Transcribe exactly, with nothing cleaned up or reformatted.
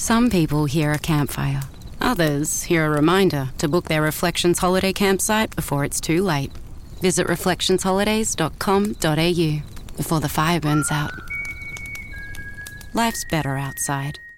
Some people hear a campfire. Others hear a reminder to book their Reflections holiday campsite before it's too late. Visit reflections holidays dot com dot a u before the fire burns out. Life's better outside.